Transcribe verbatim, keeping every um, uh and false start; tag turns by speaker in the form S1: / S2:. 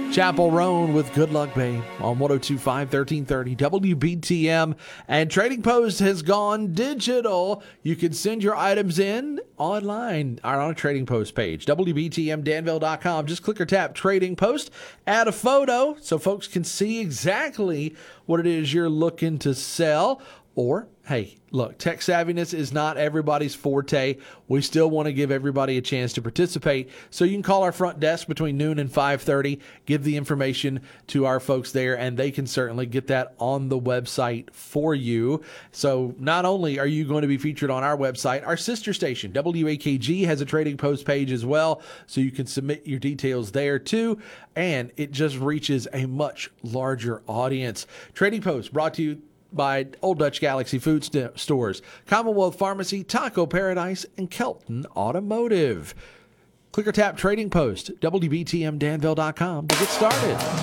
S1: Chapel Roan with Good Luck Babe on one oh two point five, thirteen thirty W B T M. And Trading Post has gone digital. You can send your items in online or on a Trading Post page, W B T M Danville dot com. Just click or tap Trading Post, add a photo so folks can see exactly what it is you're looking to sell. Or, hey, look, tech savviness is not everybody's forte. We still want to give everybody a chance to participate. So you can call our front desk between noon and five thirty, give the information to our folks there, and they can certainly get that on the website for you. So not only are you going to be featured on our website, our sister station, W A K G, has a Trading Post page as well, so you can submit your details there too, and it just reaches a much larger audience. Trading Post brought to you by Old Dutch Galaxy Food St- Stores, Commonwealth Pharmacy, Taco Paradise, and Kelton Automotive. Click or tap Trading Post, W B T M Danville dot com to get started.